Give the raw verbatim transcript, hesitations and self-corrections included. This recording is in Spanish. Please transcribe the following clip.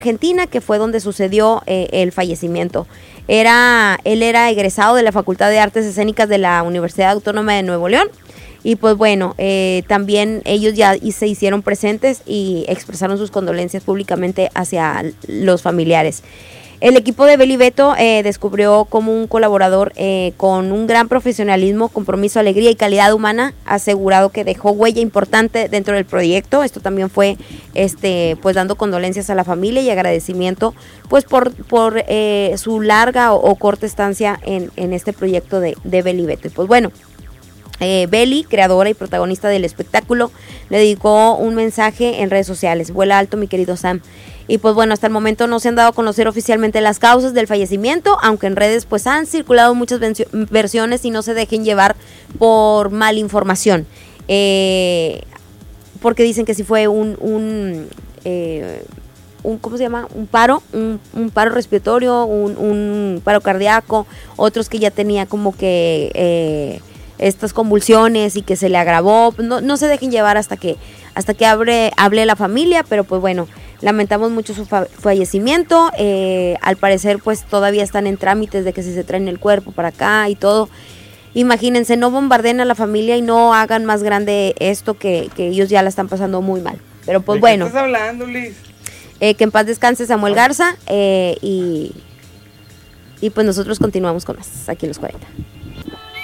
Argentina, que fue donde sucedió eh, el fallecimiento. Era, él era egresado de la Facultad de Artes Escénicas de la Universidad Autónoma de Nuevo León. Y pues bueno, eh, también ellos ya se hicieron presentes y expresaron sus condolencias públicamente hacia los familiares. El equipo de Beli Beto eh, descubrió como un colaborador eh, con un gran profesionalismo, compromiso, alegría y calidad humana, asegurado que dejó huella importante dentro del proyecto. Esto también fue este pues dando condolencias a la familia y agradecimiento pues por, por eh, su larga o, o corta estancia en, en este proyecto de, de Beli Beto. Y pues bueno, Eh, Beli, creadora y protagonista del espectáculo, le dedicó un mensaje en redes sociales: vuela alto, mi querido Sam. Y pues bueno, hasta el momento no se han dado a conocer oficialmente las causas del fallecimiento, aunque en redes pues han circulado muchas versiones y no se dejen llevar por mala información, eh, porque dicen que sí fue un, un, eh, un ¿cómo se llama? Un paro, un, un paro respiratorio, un, un paro cardíaco, otros que ya tenía como que eh, estas convulsiones y que se le agravó. No, no se dejen llevar hasta que hasta que hable, hable la familia, pero pues bueno, lamentamos mucho su fa- fallecimiento. Eh, al parecer pues todavía están en trámites de que si se traen el cuerpo para acá y todo. Imagínense, no bombardeen a la familia y no hagan más grande esto, que, que ellos ya la están pasando muy mal. Pero pues ¿De bueno. qué estás hablando, Liz? Eh, que en paz descanse Samuel Garza, eh, y, y pues nosotros continuamos con más aquí en Los cuarenta.